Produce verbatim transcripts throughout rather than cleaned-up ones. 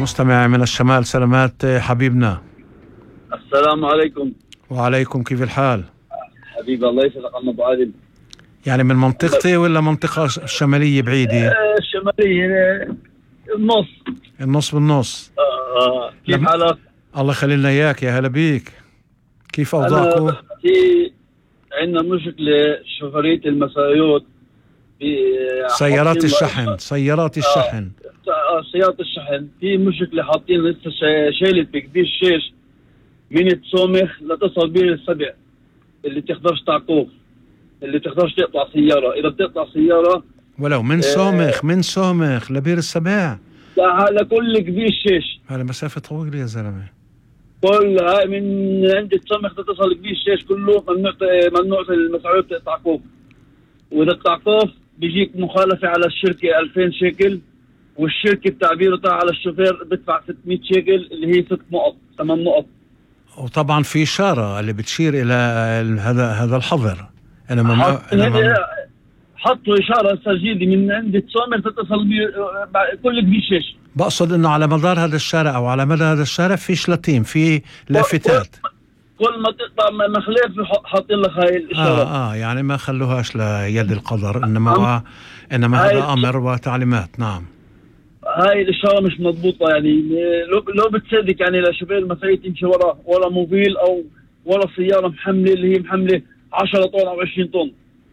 مستمع من الشمال، سلامات حبيبنا. السلام عليكم. وعليكم، كيف الحال؟ حبيبي الله يسعدك عم ابو عادل. يعني من منطقتي ولا منطقة شمالية بعيدة؟ آه الشمالية، النص. النص بالنص. آه آه. كيف لم... حالك؟ الله يخلي لنا اياك، يا هلا بيك. كيف اوضاعكم؟ أنا في عندنا مشكلة شوفرية المسايوت في سيارات الشحن سيارات الشحن آه سيارات الشحن في مشكلة، حاطين لسه شايلة بكبير شيش من تصومخ لتصل بير السبع، اللي تقدرش تعقوف، اللي تقدرش تقطع سيارة. إذا بتقطع سيارة ولو من سومخ من سومخ لبير السبع، على كل كبير شيش. هذا مسافة طويلة يا زلمة. كل هاي من عند السمخ تصل كبير شيش كله ممنوع، ممنوع في المساعيات تعقوف. وإذا تعقوف بيجيك مخالفة على الشركة ألفين شيكل، والشركة بتعبيرها على الشوفير بدفع ستمية شيكل اللي هي ست نقط ثمان نقط. وطبعا في إشارة اللي بتشير إلى هذا هذا الحظر. أنا ممنوع أنا حطوا إشارة تسجيلي من عند السومر تتصل كل كبير شيش. بقصد إنه على مدار هذا الشارع أو على مدى هذا الشارع في شلاتين، في لافتات. كل ما تقطع مخلف حاطين لك هاي الإشارة. آه آه يعني ما خلوهاش ليد القدر، إنما إنما هذا أمر وتعليمات. نعم. هاي الإشارة مش مضبوطة، يعني لو لو بتصدق يعني لشوفير المساعيد تمشي ورا ولا موبيل أو ولا سيارة محملة اللي هي محملة عشرة طن أو عشرين طن.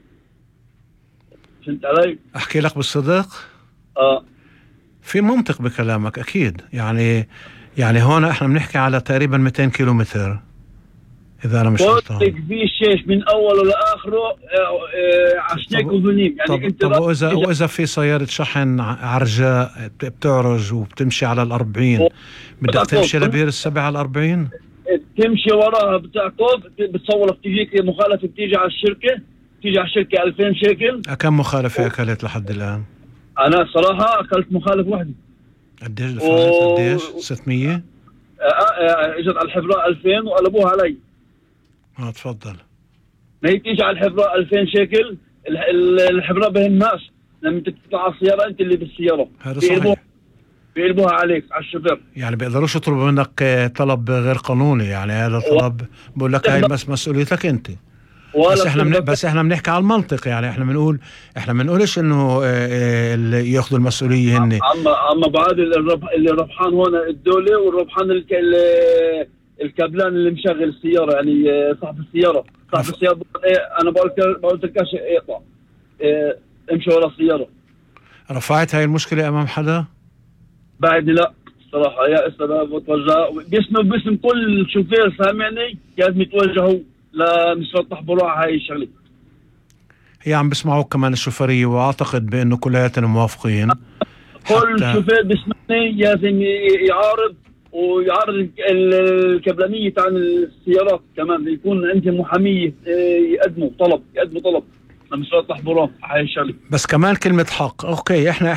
فهمت علي؟ أحكي لك بالصدق؟ آه في منطق بكلامك أكيد. يعني يعني هون إحنا بنحكي على تقريبا مئتين كيلومتر إذا أنا مش غلطان. كل كبير شيش من أوله لآخره عشناك وذنيم. يعني طب, أنت طب وإذا وإذا في سيارة شحن عرجاء بتعرج وبتمشي على الأربعين، بدك تمشي لبير السبع على الأربعين؟ تمشي وراها بتعقب، بتصور بتجيك مخالفة، بتيجي على الشركة، بتيجي على الشركة ألفين شيكل. كم مخالفة أكلت لحد الآن؟ أنا صراحة أكلت مخالفة واحدة. قديش دفعت؟ قديش؟ ستمية؟ اجت على الحبراء ألفين وقلبوها علي. اه تفضل. ما هي تيجي على الحبراء ألفين شيكل، الحبراء بهمناش لما تطلع على السيارة أنت اللي بالسيارة. هذا صحيح. بيقلبوها عليك على الشوفير. يعني بيقدروش يطلبوا منك طلب غير قانوني، يعني هذا طلب بقول لك هاي بس مسؤوليتك أنت. بس احنا من... بس احنا بنحكي على المنطق، يعني احنا بنقول احنا بنقولش انه اللي ياخذوا المسؤوليه هن. اما اما بعد اللي ربحان هون الدوله، والربحان الك... الكابلان اللي مشغل السياره، يعني صاحب السياره صاحب أف... السياره ايه انا بقول بقول لك اقطع ايه امشي ورا السياره. رفعت هاي المشكله امام حدا؟ بعد لا صراحه، يا اسا بتوجه باسم باسم كل شوفير سامعني لازم يتوجهوا لمشروع تحضروا على هاي الشغله. هي عم بسمعوك كمان الشوفريه، واعتقد بانه كلياتنا موافقين. كل شوفير بسمعني لازم يعارض ويعارض الكبلانيه تاع السيارات كمان، يكون عندهم محاميه يقدموا طلب يقدموا طلب لمشروع تحضروا على هاي الشغله. بس كمان كلمه حق. اوكي احنا